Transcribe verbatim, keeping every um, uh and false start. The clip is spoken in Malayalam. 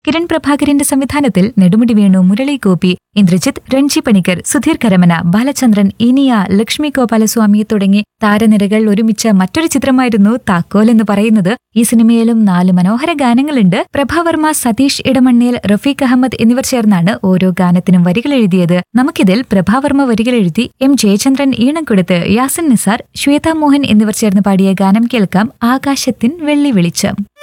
കിരൺ പ്രഭാകരന്റെ സംവിധാനത്തിൽ നെടുമുടി വേണു, മുരളി ഗോപി, ഇന്ദ്രജിത്ത്, രൺജി പണിക്കർ, സുധീർ കരമന, ബാലചന്ദ്രൻ, ഇനിയ, ലക്ഷ്മി ഗോപാലസ്വാമി തുടങ്ങി താരനിരകൾ ഒരുമിച്ച മറ്റൊരു ചിത്രമായിരുന്നു താക്കോൽ എന്ന് പറയുന്നത്. ഈ സിനിമയിലും നാല് മനോഹര ഗാനങ്ങളുണ്ട്. പ്രഭാവർമ്മ, സതീഷ് ഇടമണ്ണേൽ, റഫീഖ് അഹമ്മദ് എന്നിവർ ചേർന്നാണ് ഓരോ ഗാനത്തിനും വരികൾ എഴുതിയത്. നമുക്കിതിൽ പ്രഭാവർമ്മ വരികൾ എഴുതി എം ജയചന്ദ്രൻ ഈണം കൊടുത്ത് യാസിൻ നിസാർ, ശ്വേതാ മോഹൻ എന്നിവർ ചേർന്ന് പാടിയ ഗാനം കേൾക്കാം. ആകാശത്തിൻ വെള്ളി വെളിച്ചം.